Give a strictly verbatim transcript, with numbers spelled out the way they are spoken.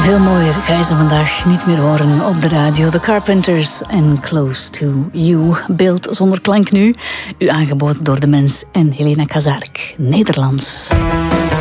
Veel mooier ga je ze vandaag niet meer horen op de radio. The Carpenters en Close to You. Beeld zonder klank nu. U aangeboden door De Mens en Helena Kazarek. Nederlands.